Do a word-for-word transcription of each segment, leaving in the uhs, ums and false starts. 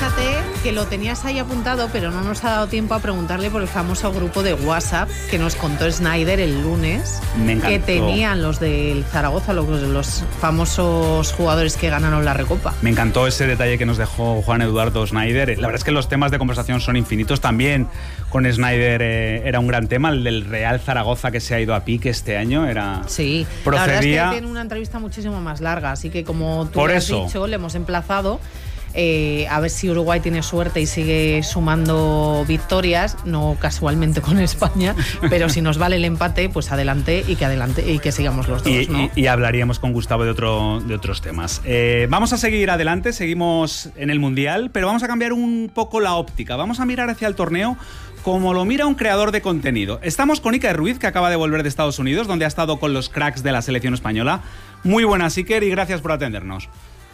fíjate que lo tenías ahí apuntado, pero no nos ha dado tiempo a preguntarle por el famoso grupo de WhatsApp que nos contó Snyder el lunes. Me encantó. Que tenían los del Zaragoza, los, los famosos jugadores que ganaron la Recopa. Me encantó ese detalle que nos dejó Juan Eduardo Snyder. La verdad es que los temas de conversación son infinitos. También con Snyder eh, era un gran tema, el del Real Zaragoza que se ha ido a pique este año. Era Sí, procedía... la verdad es que tiene una entrevista muchísimo más larga, así que como tú Por has eso. dicho, le hemos emplazado eh, a ver si Uruguay tiene suerte y sigue sumando victorias, no casualmente con España, pero si nos vale el empate, pues adelante y que adelante y que sigamos los dos, Y, ¿no? y, y hablaríamos con Gustavo de, otro, de otros temas. Eh, vamos a seguir adelante, seguimos en el Mundial, pero vamos a cambiar un poco la óptica. Vamos a mirar hacia el torneo como lo mira un creador de contenido. Estamos con Iker Ruiz, que acaba de volver de Estados Unidos, donde ha estado con los cracks de la selección española. Muy buenas, Iker, y gracias por atendernos.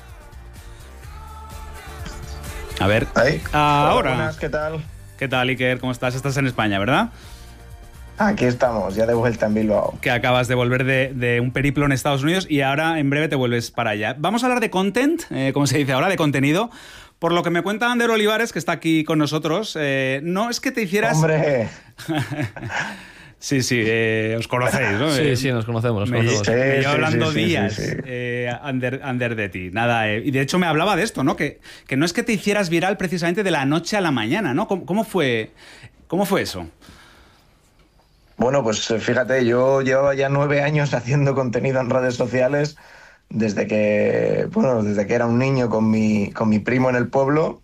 A ver, Ahí. ahora. Hola, buenas, ¿qué tal? ¿Qué tal, Iker? ¿Cómo estás? Estás en España, ¿verdad? Aquí estamos, ya de vuelta en Bilbao. Que acabas de volver de, de un periplo en Estados Unidos y ahora en breve te vuelves para allá. Vamos a hablar de content, eh, como se dice ahora, de contenido. Por lo que me cuenta Ander Olivares, que está aquí con nosotros, eh, no es que te hicieras... ¡Hombre! Sí, sí, eh, os conocéis, ¿no? Sí, sí, nos conocemos. Nos Me, conocemos. Sí, me llevo sí, hablando sí, sí, días, sí, sí. eh, Ander, Ander de ti. Nada, eh, y de hecho me hablaba de esto, ¿no? Que, que no es que te hicieras viral precisamente de la noche a la mañana, ¿no? ¿Cómo, cómo fue, cómo fue eso? Bueno, pues fíjate, yo llevaba ya nueve años haciendo contenido en redes sociales desde que, bueno, desde que era un niño con mi, con mi primo en el pueblo.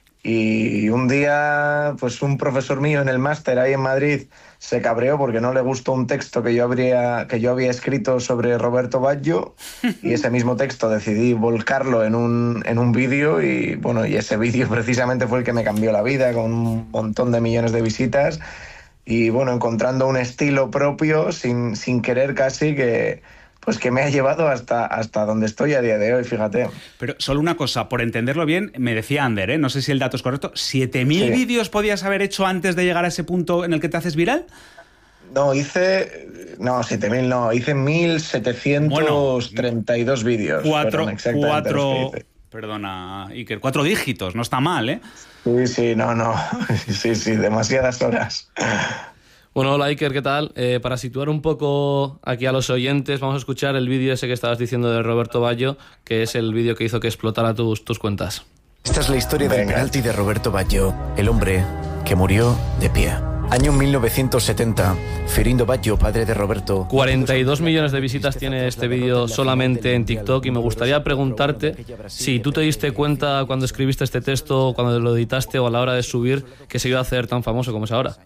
Y un día, pues un profesor mío en el máster ahí en Madrid se cabreó porque no le gustó un texto que yo, habría, que yo había escrito sobre Roberto Baggio, y ese mismo texto decidí volcarlo en un, en un vídeo y, bueno, y ese vídeo precisamente fue el que me cambió la vida, con un montón de millones de visitas y, bueno, encontrando un estilo propio sin, sin querer casi que... Pues que me ha llevado hasta, hasta donde estoy a día de hoy, fíjate. Pero solo una cosa, por entenderlo bien, me decía Ander, ¿eh? No sé si el dato es correcto, ¿siete mil Sí. vídeos podías haber hecho antes de llegar a ese punto en el que te haces viral? No, hice... No, siete mil no, hice mil setecientos treinta y dos bueno, vídeos. Cuatro, fueron exactamente cuatro, los que hice. perdona, Iker, cuatro dígitos, no está mal, ¿eh? Sí, sí, no, no, sí, sí, demasiadas horas. Bueno, hola Iker, ¿qué tal? Eh, para situar un poco aquí a los oyentes, vamos a escuchar el vídeo ese que estabas diciendo de Roberto Baggio, que es el vídeo que hizo que explotara tus, tus cuentas. Esta es la historia del Venga. penalti de Roberto Baggio, el hombre que murió de pie. Año mil novecientos setenta, Ferindo Baggio, padre de Roberto... cuarenta y dos millones de visitas tiene este vídeo solamente en TikTok y me gustaría preguntarte si tú te diste cuenta cuando escribiste este texto, cuando lo editaste o a la hora de subir, que se iba a hacer tan famoso como es ahora.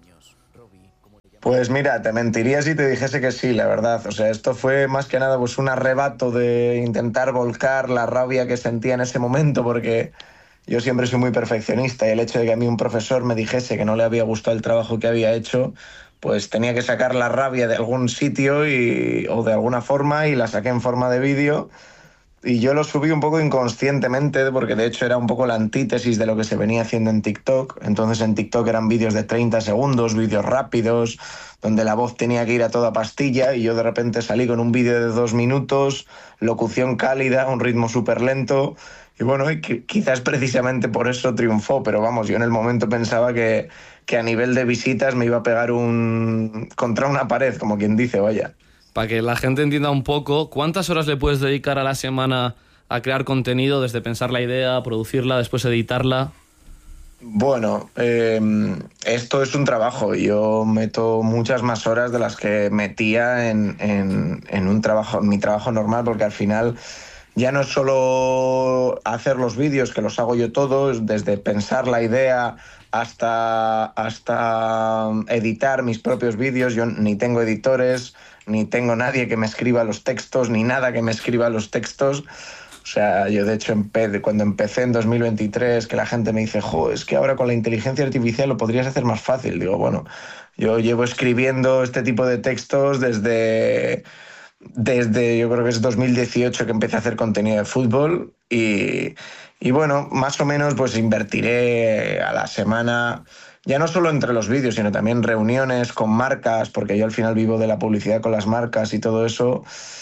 Pues mira, te mentiría si te dijese que sí, la verdad. O sea, esto fue más que nada pues un arrebato de intentar volcar la rabia que sentía en ese momento, porque yo siempre soy muy perfeccionista y el hecho de que a mí un profesor me dijese que no le había gustado el trabajo que había hecho, pues tenía que sacar la rabia de algún sitio y, o de alguna forma, y la saqué en forma de vídeo. Y yo lo subí un poco inconscientemente, porque de hecho era un poco la antítesis de lo que se venía haciendo en TikTok. Entonces en TikTok eran vídeos de treinta segundos, vídeos rápidos, donde la voz tenía que ir a toda pastilla, y yo de repente salí con un vídeo de dos minutos, locución cálida, un ritmo súper lento. Y bueno, y quizás precisamente por eso triunfó, pero vamos, yo en el momento pensaba que, que a nivel de visitas me iba a pegar un contra una pared, como quien dice, vaya. Para que la gente entienda un poco, ¿cuántas horas le puedes dedicar a la semana a crear contenido, desde pensar la idea, producirla, después editarla? Bueno, eh, esto es un trabajo. Yo meto muchas más horas de las que metía en, en, en un trabajo, en mi trabajo normal, porque al final ya no es solo hacer los vídeos, que los hago yo todos, desde pensar la idea hasta, hasta editar mis propios vídeos. Yo ni tengo editores, ni tengo nadie que me escriba los textos, ni nada que me escriba los textos. O sea, yo de hecho empe- cuando empecé en dos mil veintitrés, que la gente me dice, jo, es que ahora con la inteligencia artificial lo podrías hacer más fácil. Digo, bueno, yo llevo escribiendo este tipo de textos desde, desde yo creo que es dos mil dieciocho que empecé a hacer contenido de fútbol y, y bueno, más o menos pues invertiré a la semana... Ya no solo entre los vídeos, sino también reuniones con marcas, porque yo al final vivo de la publicidad con las marcas y todo eso.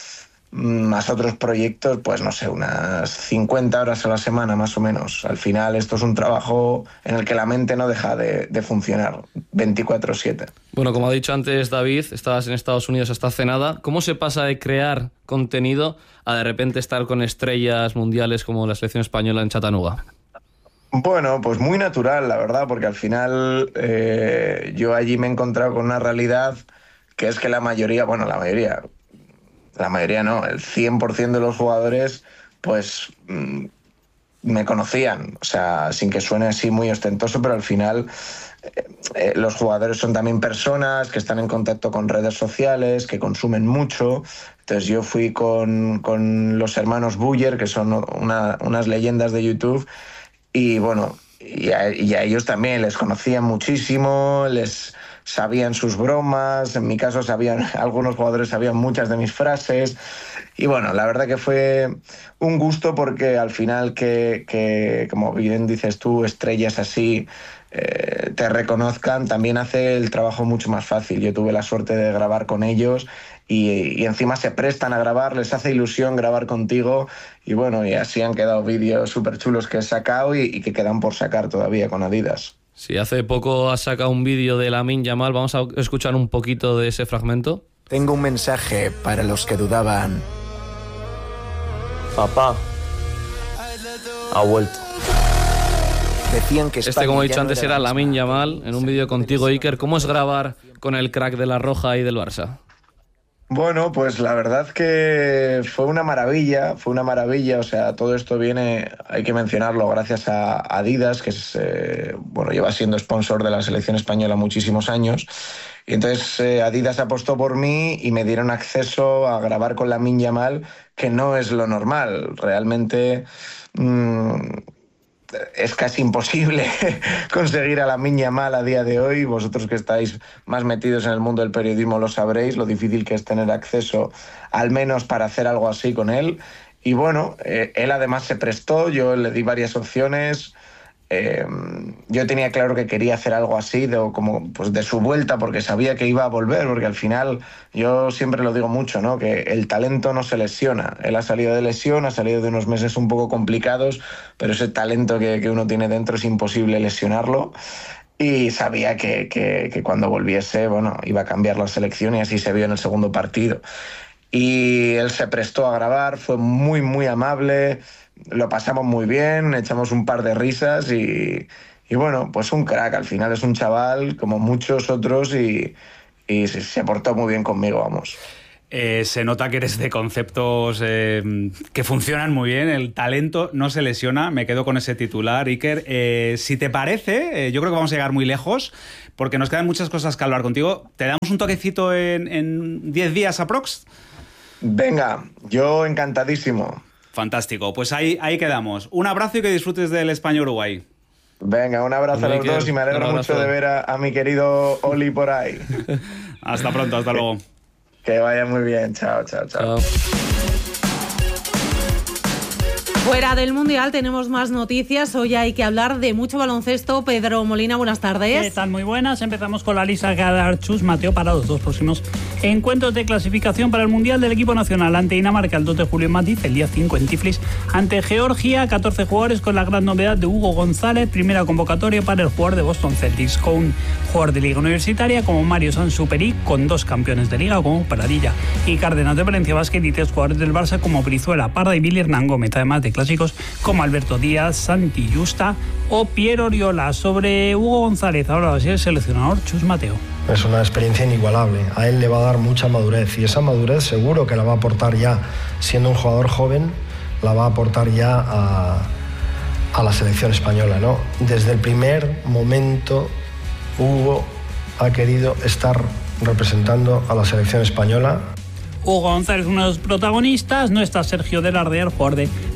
más otros proyectos, pues no sé, unas cincuenta horas a la semana más o menos. Al final esto es un trabajo en el que la mente no deja de, de funcionar veinticuatro siete. Bueno, como ha dicho antes David, estabas en Estados Unidos hasta hace nada. ¿Cómo se pasa de crear contenido a de repente estar con estrellas mundiales como la selección española en Chattanooga? Bueno, pues muy natural, la verdad, porque al final eh, yo allí me he encontrado con una realidad que es que la mayoría, bueno, la mayoría... La mayoría no, el cien por ciento de los jugadores pues mmm, me conocían, o sea, sin que suene así muy ostentoso, pero al final eh, eh, los jugadores son también personas que están en contacto con redes sociales, que consumen mucho. Entonces yo fui con, con los hermanos Buller, que son una, unas leyendas de YouTube, y bueno, y a, y a ellos también les conocían muchísimo, les... sabían sus bromas, en mi caso sabían, algunos jugadores sabían muchas de mis frases, y bueno, la verdad que fue un gusto porque al final que, que como bien dices tú, estrellas así eh, te reconozcan, también hace el trabajo mucho más fácil. Yo tuve la suerte de grabar con ellos y, y encima se prestan a grabar, les hace ilusión grabar contigo, y bueno, y así han quedado vídeos súper chulos que he sacado y, y que quedan por sacar todavía con Adidas. Sí, hace poco has sacado un vídeo de Lamine Yamal. Vamos a escuchar un poquito de ese fragmento. Tengo un mensaje para los que dudaban. Papá ha vuelto. Decían que este, como he dicho antes, era Lamine Yamal en un vídeo contigo, Iker. ¿Cómo es grabar con el crack de la Roja y del Barça? Bueno, pues la verdad que fue una maravilla, fue una maravilla, o sea, todo esto viene, hay que mencionarlo, gracias a Adidas, que es, eh, bueno, lleva siendo sponsor de la selección española muchísimos años, y entonces eh, Adidas apostó por mí y me dieron acceso a grabar con Lamine Yamal, que no es lo normal, realmente... Mmm, es casi imposible conseguir a Lamine Yamal a día de hoy. Vosotros que estáis más metidos en el mundo del periodismo lo sabréis, lo difícil que es tener acceso al menos para hacer algo así con él. Y bueno, eh, él además se prestó, yo le di varias opciones. Eh, yo tenía claro que quería hacer algo así, de, como, pues de su vuelta, porque sabía que iba a volver, porque al final, yo siempre lo digo mucho, ¿no? Que el talento no se lesiona. Él ha salido de lesión, ha salido de unos meses un poco complicados, pero ese talento que, que uno tiene dentro es imposible lesionarlo. Y sabía que, que, que cuando volviese, bueno, iba a cambiar la selección, y así se vio en el segundo partido. Y él se prestó a grabar, fue muy, muy amable. Lo pasamos muy bien, echamos un par de risas y, y bueno, pues un crack. Al final es un chaval como muchos otros y, y se, se portó muy bien conmigo, vamos. Eh, se nota que eres de conceptos eh, que funcionan muy bien, el talento no se lesiona, me quedo con ese titular, Iker. Eh, si te parece, eh, yo creo que vamos a llegar muy lejos porque nos quedan muchas cosas que hablar contigo. ¿Te damos un toquecito en diez días aprox? Venga, yo encantadísimo. Fantástico, pues ahí, ahí quedamos. Un abrazo y que disfrutes del España-Uruguay. Venga, un abrazo a los dos y me alegro mucho de ver a, a mi querido Oli por ahí. Hasta pronto, hasta luego. Que vaya muy bien, chao, chao, chao. chao. Fuera del Mundial tenemos más noticias. Hoy hay que hablar de mucho baloncesto. Pedro Molina, buenas tardes. ¿Qué tal? Muy buenas. Empezamos con la lista que ha dado Chus Mateo para los dos próximos encuentros de clasificación para el Mundial del equipo nacional. Ante Dinamarca el dos de julio en Madrid, el día cinco en Tiflis. Ante Georgia, catorce jugadores con la gran novedad de Hugo González. Primera convocatoria para el jugador de Boston Celtics, con un jugador de liga universitaria como Mario Sansuperi, con dos campeones de liga como Paradilla y Cárdenas de Valencia Basket, y tres jugadores del Barça como Brizuela, Parda y Billy Hernán Gómez, además de clásicos como Alberto Díaz, Santi Justa o Piero Oriola. Sobre Hugo González, ahora así el seleccionador Chus Mateo. Es una experiencia inigualable, a él le va a dar mucha madurez y esa madurez seguro que la va a aportar ya, siendo un jugador joven, la va a aportar ya a, a la selección española, ¿no? Desde el primer momento Hugo ha querido estar representando a la selección española. Hugo González, uno de los protagonistas. No está Sergio Delarder, jugador de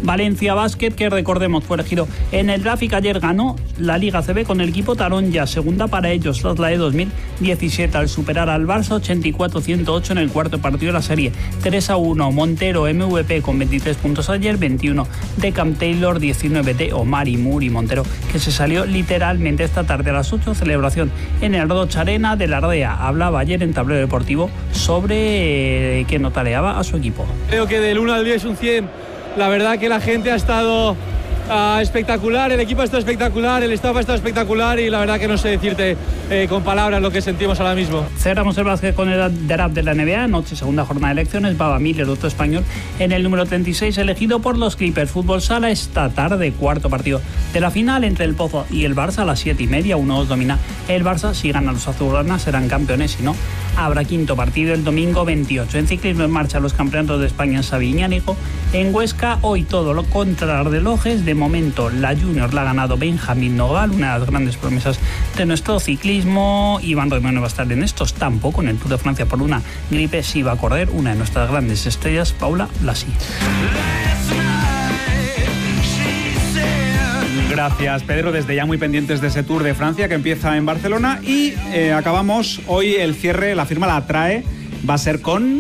Valencia Basket, que recordemos fue elegido en el gráfico ayer, ganó la Liga A C B con el equipo Taronja, segunda para ellos tras la de dos mil diecisiete al superar al Barça ochenta y cuatro a ciento ocho en el cuarto partido de la serie. tres a uno, Montero M V P con veintitrés puntos ayer, veintiuno de Cam Taylor, diecinueve de Omar y Muri Montero, que se salió literalmente esta tarde a las ocho, celebración en el Rocha Arena de la Ardea. Hablaba ayer en Tablero Deportivo sobre eh, qué nota le daba a su equipo. Creo que del uno al diez un cien, la verdad que la gente ha estado uh, espectacular, el equipo ha estado espectacular, el staff ha estado espectacular y la verdad que no sé decirte eh, con palabras lo que sentimos ahora mismo. Cerramos el básquet con el draft de la N B A, noche segunda jornada de elecciones, Baba Miller, otro español, en el número treinta y seis, elegido por los Clippers. Fútbol sala esta tarde, cuarto partido de la final entre el Pozo y el Barça a las siete y media, uno dos domina el Barça, si ganan los azulgranas serán campeones, si no, habrá quinto partido el domingo veintiocho. En ciclismo en marcha los campeonatos de España en Sabiñánigo, en Huesca, hoy todo lo contra relojes. De momento la Junior la ha ganado Benjamín Nogal, una de las grandes promesas de nuestro ciclismo. Iván Romeo no va a estar en estos tampoco en el Tour de Francia por una gripe, sí va a correr una de nuestras grandes estrellas, Paula Blasi. Gracias, Pedro. Desde ya muy pendientes de ese Tour de Francia que empieza en Barcelona. Y eh, acabamos hoy el cierre, la firma la trae, va a ser con...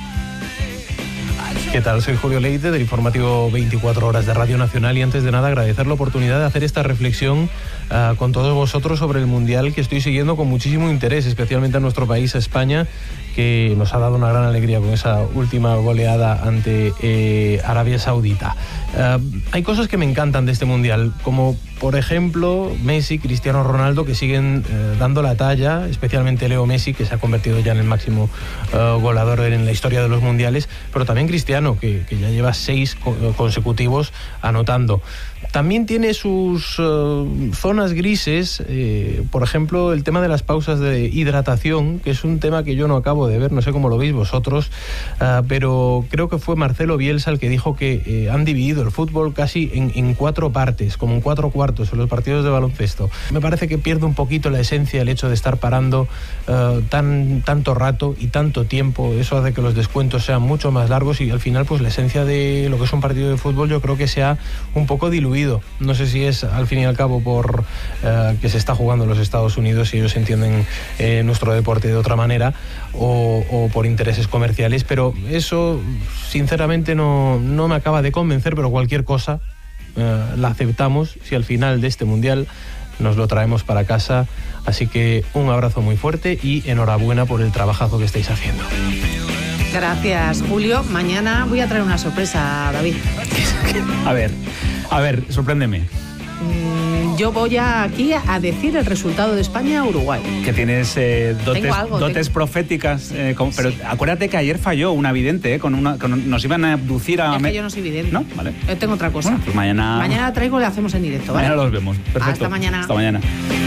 ¿Qué tal? Soy Julio Leite del informativo veinticuatro horas de Radio Nacional y antes de nada agradecer la oportunidad de hacer esta reflexión uh, con todos vosotros sobre el Mundial que estoy siguiendo con muchísimo interés, especialmente a nuestro país, a España, que nos ha dado una gran alegría con esa última goleada ante eh, Arabia Saudita. Uh, hay cosas que me encantan de este Mundial, como por ejemplo Messi, Cristiano Ronaldo, que siguen eh, dando la talla, especialmente Leo Messi, que se ha convertido ya en el máximo uh, goleador en la historia de los mundiales, pero también Cristiano, que, que ya lleva seis co- consecutivos anotando. También tiene sus uh, zonas grises, eh, por ejemplo, el tema de las pausas de hidratación, que es un tema que yo no acabo de ver, no sé cómo lo veis vosotros, uh, pero creo que fue Marcelo Bielsa el que dijo que eh, han dividido el fútbol casi en, en cuatro partes, como en cuatro cuartos en los partidos de baloncesto. Me parece que pierde un poquito la esencia el hecho de estar parando uh, tan, tanto rato y tanto tiempo. Eso hace que los descuentos sean mucho más largos y al final pues la esencia de lo que es un partido de fútbol yo creo que se ha un poco diluido. No sé si es al fin y al cabo por uh, que se está jugando en los Estados Unidos y ellos entienden eh, nuestro deporte de otra manera o, o por intereses comerciales, pero eso sinceramente no, no me acaba de convencer, pero cualquier cosa uh, la aceptamos si al final de este Mundial nos lo traemos para casa. Así que un abrazo muy fuerte y enhorabuena por el trabajazo que estáis haciendo. Gracias, Julio. Mañana voy a traer una sorpresa, David. A ver, a ver, sorpréndeme. Mm, yo voy a, aquí a decir el resultado de España-Uruguay. Que tienes eh, dotes, algo, dotes tengo... proféticas, eh, con, pero acuérdate que ayer falló una vidente, eh, con una, con, nos iban a abducir a... Es que yo no soy vidente. ¿No? Vale. Yo tengo otra cosa. Bueno, pues mañana... Mañana traigo y le hacemos en directo, ¿vale? Mañana los vemos. Perfecto. Hasta mañana. Hasta mañana.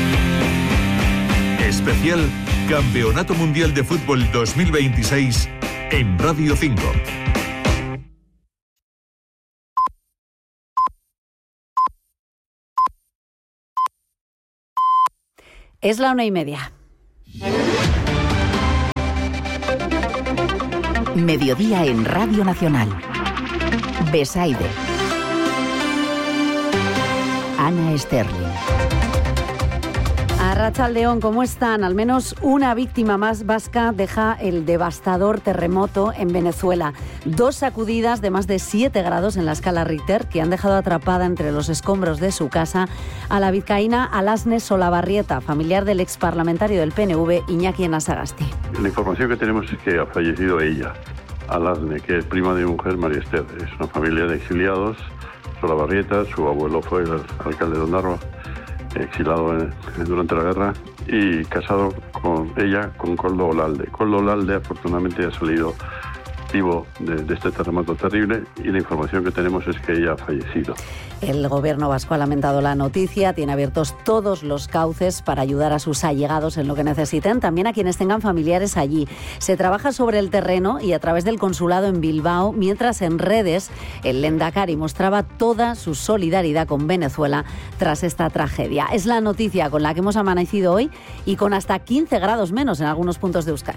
Especial Campeonato Mundial de Fútbol dos mil veintiséis en Radio cinco. Es la una y media. Mediodía en Radio Nacional. Besaide. Ana Sterling. Arratsaldeon, ¿cómo están? Al menos una víctima más vasca deja el devastador terremoto en Venezuela. Dos sacudidas de más de siete grados en la escala Richter que han dejado atrapada entre los escombros de su casa a la vizcaína Alasne Solabarrieta, familiar del exparlamentario del P N V Iñaki Anasagasti. La información que tenemos es que ha fallecido ella, Alasne, que es prima de mi mujer, María Esther. Es una familia de exiliados, Solabarrieta, su abuelo fue el alcalde de Ondarroa, exilado en, durante la guerra, y casado con ella con Koldo Olalde. Koldo Olalde afortunadamente ha salido vivo de, de este terremoto terrible y la información que tenemos es que ella ha fallecido. El gobierno vasco ha lamentado la noticia, tiene abiertos todos los cauces para ayudar a sus allegados en lo que necesiten, también a quienes tengan familiares allí. Se trabaja sobre el terreno y a través del consulado en Bilbao, mientras en redes el Lehendakari mostraba toda su solidaridad con Venezuela tras esta tragedia. Es la noticia con la que hemos amanecido hoy y con hasta quince grados menos en algunos puntos de Euskadi.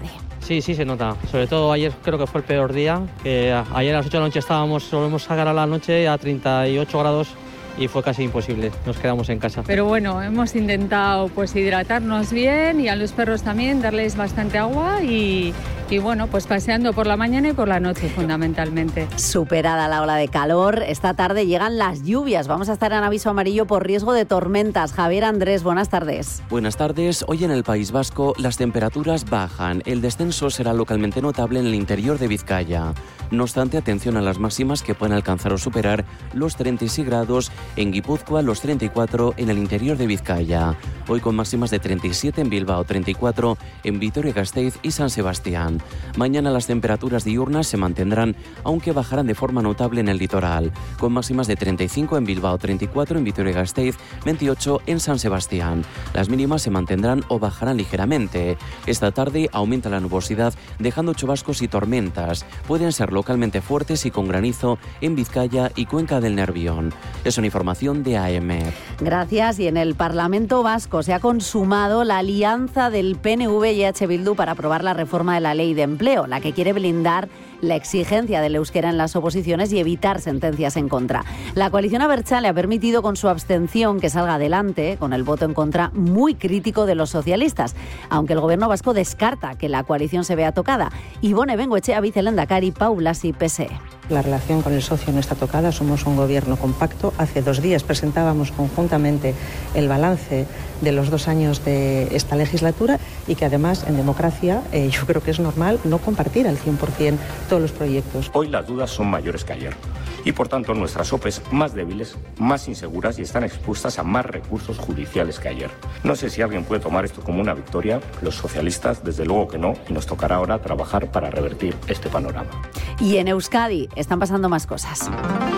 Sí, sí se nota. Sobre todo ayer creo que fue el peor día. Que ayer a las ocho de la noche estábamos, solemos sacar a la noche a treinta y ocho grados y fue casi imposible. Nos quedamos en casa. Pero bueno, hemos intentado pues hidratarnos bien y a los perros también darles bastante agua y, y bueno, pues paseando por la mañana y por la noche fundamentalmente. Superada la ola de calor, esta tarde llegan las lluvias. Vamos a estar en aviso amarillo por riesgo de tormentas. Javier Andrés, buenas tardes. Buenas tardes. Hoy en el País Vasco las temperaturas bajan. El descenso será localmente notable en el interior de Vizcaya. No obstante, atención a las máximas que pueden alcanzar o superar los treinta y seis grados en Guipúzcoa, los treinta y cuatro en el interior de Vizcaya. Hoy con máximas de treinta y siete en Bilbao, treinta y cuatro en Vitoria-Gasteiz y San Sebastián. Mañana las temperaturas diurnas se mantendrán, aunque bajarán de forma notable en el litoral, con máximas de treinta y cinco en Bilbao, treinta y cuatro en Vitoria-Gasteiz, veintiocho en San Sebastián. Las mínimas se mantendrán o bajarán ligeramente. Esta tarde aumenta la nubosidad, dejando chubascos y tormentas. Pueden ser localmente fuertes y con granizo en Vizcaya y Cuenca del Nervión. Es una información de A M. Gracias. Y en el Parlamento Vasco se ha consumado la alianza del P N V y H Bildu para aprobar la reforma de la Ley de Empleo, la que quiere blindar la exigencia del euskera en las oposiciones y evitar sentencias en contra. La coalición abertzale ha permitido con su abstención que salga adelante, con el voto en contra muy crítico de los socialistas, aunque el gobierno vasco descarta que la coalición se vea tocada. Ibone Bengoechea, vicelehendakari, Pau Blasi, P S E. La relación con el socio no está tocada, somos un gobierno compacto. Hace dos días presentábamos conjuntamente el balance de los dos años de esta legislatura y que además en democracia eh, yo creo que es normal no compartir al cien por ciento todos los proyectos. Hoy las dudas son mayores que ayer y por tanto nuestras O P Es más débiles, más inseguras y están expuestas a más recursos judiciales que ayer. No sé si alguien puede tomar esto como una victoria, los socialistas desde luego que no, y nos tocará ahora trabajar para revertir este panorama. Y en Euskadi están pasando más cosas.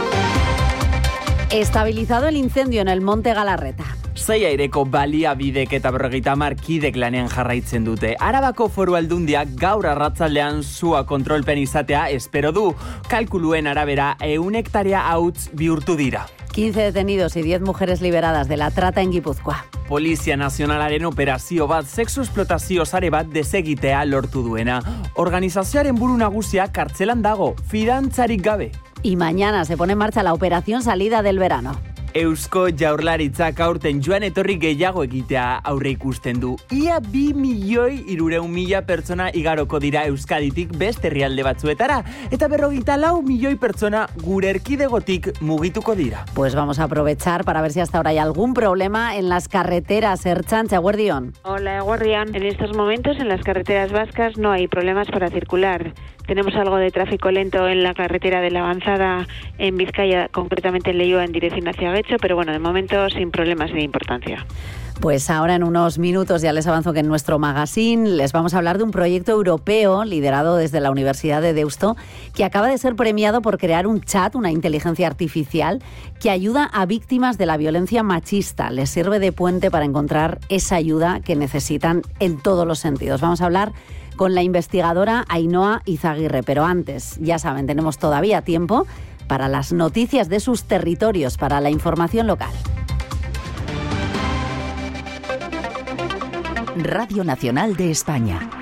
Estabilizado el incendio en el Monte Galarreta. Sei aireko baliabidek eta berrogeita hamar kidek lanean jarraitzen dute. Arabako Foru Aldundiak gaur arratzaldean sua kontrolpen izatea espero du. Kalkuluen arabera ehun hektarea hauts bihurtu dira. quince detenidos y diez mujeres liberadas de la trata en Guipúzcoa. Polizia Nazionalaren operazio bat, sexu esplotazio sare bat desegitea lortu duena. Organizazioaren buru nagusia kartzelan dago, fidantzarik gabe. Y mañana se pone en marcha la operación salida del verano. Eusko Jaurlaritzak aurten joan etorri gehiago egitea aurre ikusten du. Ia bi milioi hirurehun mila pertsona igaroko dira Euskaditik beste herrialde batzuetara. Eta berrogeita lau milioi pertsona gure erkidegotik mugituko dira. Pues vamos a aprovechar para ver si hasta ahora hay algún problema en las carreteras. Ertzaintza, Eguerdión. Hola, Eguerdión. En estos momentos en las carreteras vascas no hay problemas para circular. Tenemos algo de tráfico lento en la carretera de la Avanzada en Vizcaya, concretamente en Leioa en dirección hacia Guecho, pero bueno, de momento sin problemas de importancia. Pues ahora en unos minutos ya les avanzo que en nuestro magazine les vamos a hablar de un proyecto europeo liderado desde la Universidad de Deusto que acaba de ser premiado por crear un chat, una inteligencia artificial que ayuda a víctimas de la violencia machista. Les sirve de puente para encontrar esa ayuda que necesitan en todos los sentidos. Vamos a hablar con la investigadora Ainhoa Izaguirre, pero antes, ya saben, tenemos todavía tiempo para las noticias de sus territorios, para la información local. Radio Nacional de España,